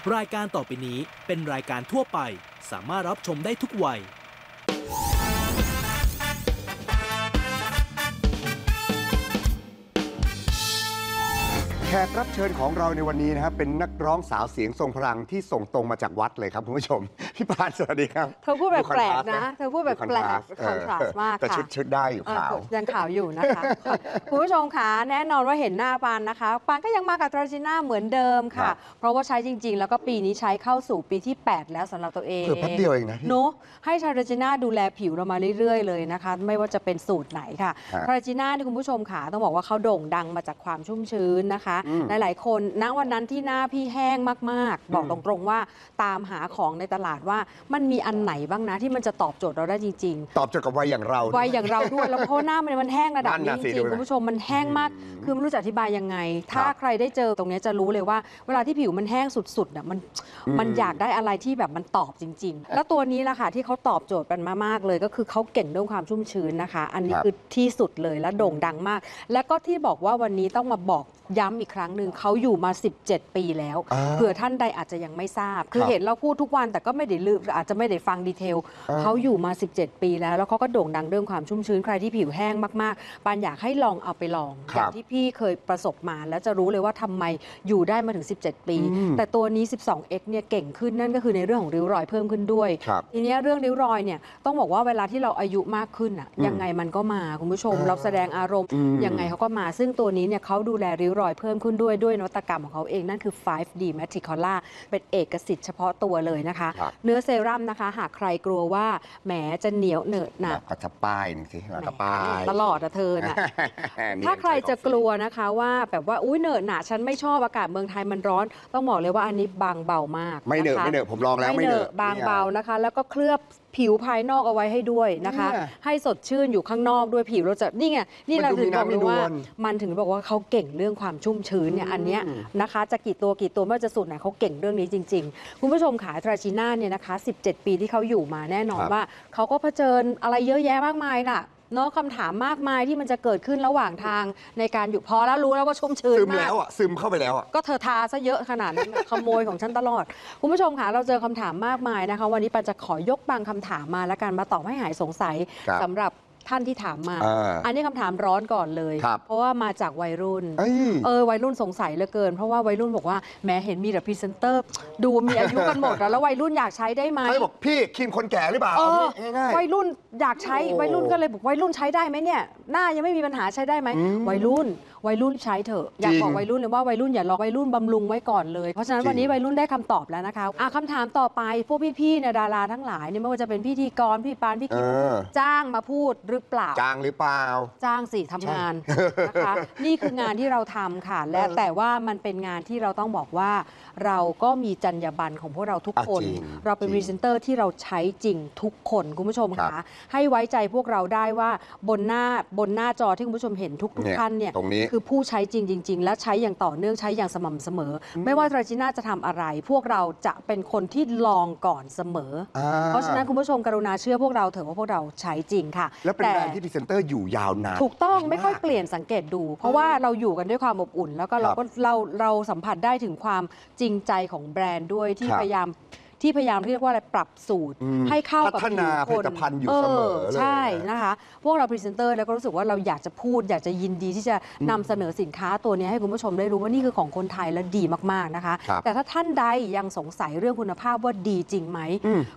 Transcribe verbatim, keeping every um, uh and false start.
รายการต่อไปนี้เป็นรายการทั่วไปสามารถรับชมได้ทุกวัยแขกรับเชิญของเราในวันนี้นะครับเป็นนักร้องสาวเสียงทรงพลังที่ส่งตรงมาจากวัดเลยครับคุณผู้ชมพี่ปานสวัสดีครับเธอพูดแบบแปลกนะเธอพูดแบบแปลกคอนทราสต์มากค่ะแต่ชุดชุดได้อยู่ขาวยังขาวอยู่นะคะคุณผู้ชมคะแน่นอนว่าเห็นหน้าปานนะคะปานก็ยังมากับทราจิน่าเหมือนเดิมค่ะเพราะว่าใช้จริงๆแล้วก็ปีนี้ใช้เข้าสู่ปีที่แปดแล้วสำหรับตัวเองเพิ่มแป๊บเดียวเองนะเนาะให้ทราจิน่าดูแลผิวเรามาเรื่อยๆเลยนะคะไม่ว่าจะเป็นสูตรไหนค่ะทราจิน่าที่คุณผู้ชมค่ะต้องบอกว่าเขาโด่งดังมาจากความชุ่มชื้นนะคะหลายๆคนณวันนั้นที่หน้าพี่แห้งมากๆบอกตรงๆว่าตามหาของในตลาดว่ามันมีอันไหนบ้างนะที่มันจะตอบโจทย์เราได้จริงๆตอบโจทย์กับวัยอย่างเราวัยอย่างเราด้วยแล้วเพราะหน้ามันมันแห้งระดับนี้จริงๆคุณผู้ชมมันแห้งมากคือไม่รู้จะอธิบายยังไงถ้าใครได้เจอตรงนี้จะรู้เลยว่าเวลาที่ผิวมันแห้งสุดๆน่ะมันมันอยากได้อะไรที่แบบมันตอบจริงๆแล้วตัวนี้แหละค่ะที่เขาตอบโจทย์กันมากๆเลยก็คือเขาเก่งเรื่องความชุ่มชื้นนะคะอันนี้คือที่สุดเลยและโด่งดังมากแล้วก็ที่บอกว่าวันนี้ต้องมาบอกย้ำอีกครั้งหนึ่งเขาอยู่มาสิบเจ็ดปีแล้วเผื่อท่านใดอาจจะยังไม่ทราบคือเห็นเราพูดทุกวันแต่ก็ไม่ได้ลืมอาจจะไม่ได้ฟังดีเทลเขาอยู่มาสิบเจ็ดปีแล้วแล้วเขาก็โด่งดังเรื่องความชุ่มชื้นใครที่ผิวแห้งมากๆปานอยากให้ลองเอาไปลองอย่างที่พี่เคยประสบมาแล้วจะรู้เลยว่าทำไมอยู่ได้มาถึงสิบเจ็ดปีแต่ตัวนี้ สิบสองเอ็กซ์ เนี่ยเก่งขึ้นนั่นก็คือในเรื่องของริ้วรอยเพิ่มขึ้นด้วยทีนี้เรื่องริ้วรอยเนี่ยต้องบอกว่าเวลาที่เราอายุมากขึ้นอ่ะยังไงมันก็มาคุณผู้ชมเราแสดงอารมณ์ยังไงเขาก็มาซึ่งตัวนี้เนี่ยเขาดูแลริ้วรอยเพิ่มขึ้นด้วยด้วยนวัตกรรมของเขาเองนั่นคือ ไฟว์ ดี Matricola เป็นเอกสิทธิ์เฉพาะตัวเลยนะคะเนื้อเซรั่มนะคะหากใครกลัวว่าแหมจะเหนียวเหนอะหนักก็จะป้ายนึงสิก็ป้ายตลอดอะเธอนะถ้าใครจะกลัวนะคะว่าแบบว่าอุ้ยเหนอะหนะฉันไม่ชอบอากาศเมืองไทยมันร้อนต้องบอกเลยว่าอันนี้บางเบามากไม่เหนอะไม่เหนอะผมลองแล้วไม่เหนอะบางเบานะคะแล้วก็เคลือบผิวภายนอกเอาไว้ให้ด้วยนะคะให้สดชื่นอยู่ข้างนอกด้วยผิวเราจะนี่ไงนี่เราถึงบอกเลยว่ามันถึงบอกว่าเขาเก่งเรื่องความชุ่มชื้นเนี่ยอันเนี้ยนะคะจะกี่ตัวกี่ตัวไม่ว่าจะสูตรไหนเขาเก่งเรื่องนี้จริงๆคุณผู้ชมขาทราจิน่าเนี่ยนะคะสิบเจ็ดปีที่เขาอยู่มาแน่นอนว่าเขาก็เผชิญอะไรเยอะแยะมากมายน่ะเนาะคำถามมากมายที่มันจะเกิดขึ้นระหว่างทางในการอยู่พอแล้วรู้แล้วว่าชุ่มชื้นซึมแล้วอ่ะซึมเข้าไปแล้วอ่ะก็เธอทาซะเยอะขนาดนั้นขโมยของฉันตลอดคุณผู้ชมค่ะเราเจอคำถามมากมายนะคะวันนี้ปันจะขอยกบางคำถามมาแล้วกันมาตอบให้หายสงสัยสำหรับท่านที่ถามมา อ, อันนี้คำถามร้อนก่อนเลยเพราะว่ามาจากวัยรุ่นเออวัยรุ่นสงสัยเหลือเกินเพราะว่าวัยรุ่นบอกว่าแม้เห็นมีแต่พรีเซนเตอร์ดูมีอายุกันหมดแล้วแล้ววัยรุ่นอยากใช้ได้ไหมเขาบอกพี่ครีมคนแก่หรือเปล่าวัยรุ่นอยากใช้วัยรุ่นก็เลยบอกวัยรุ่นใช้ได้ไหมเนี่ยหน้ายังไม่มีปัญหาใช้ได้ไหมวัยรุ่นวัยรุ่นใช้เถอะอยากบอกวัยรุ่นเลยว่าวัยรุ่นอย่ารอวัยรุ่นบำรุงไว้ก่อนเลยเพราะฉะนั้นวันนี้วัยรุ่นได้คำตอบแล้วนะคะอ่ะคำถามต่อไปพวกพี่ๆเนี่ยดาราทั้งหลายเนี่ยไม่ว่าจะเป็นพิธีกรพี่ปานพี่กิ๊ฟจ้างมาพูดหรือเปล่าจ้างหรือเปล่าจ้างสิทำงานนะคะนี่คืองานที่เราทำค่ะและแต่ว่ามันเป็นงานที่เราต้องบอกว่าเราก็มีจรรยาบรรณของพวกเราทุกคนเราเป็นพรีเซนเตอร์ที่เราใช้จริงทุกคนคุณผู้ชมค่ะให้ไว้ใจพวกเราได้ว่าบนหน้าบนหน้าจอที่คุณผู้ชมเห็นทุกทุกท่านเนี่ยคือผู้ใช้จริงจริงและใช้อย่างต่อเนื่องใช้อย่างสม่ำเสมอไม่ว่าทราจิน่าจะทำอะไรพวกเราจะเป็นคนที่ลองก่อนเสมอเพราะฉะนั้นคุณผู้ชมกรุณาเชื่อพวกเราเถอะว่าพวกเราใช้จริงค่ะแล้วเป็นแบรนด์ที่พรีเซนเตอร์อยู่ยาวนานถูกต้องไม่ค่อยเปลี่ยนสังเกตดูเพราะว่าเราอยู่กันด้วยความอบอุ่นแล้วก็เราก็เราเราสัมผัสได้ถึงความจริงใจของแบรนด์ด้วยที่พยายามที่พยายามเรียกว่าอะไรปรับสูตรให้เข้ากับผิวคนพัฒนาผลิตภัณฑ์อยู่เสมอใช่นะคะพวกเราพรีเซนเตอร์แล้วก็รู้สึกว่าเราอยากจะพูดอยากจะยินดีที่จะนำเสนอสินค้าตัวนี้ให้คุณผู้ชมได้รู้ว่านี่คือของคนไทยและดีมากๆนะคะแต่ถ้าท่านใดยังสงสัยเรื่องคุณภาพว่าดีจริงไหม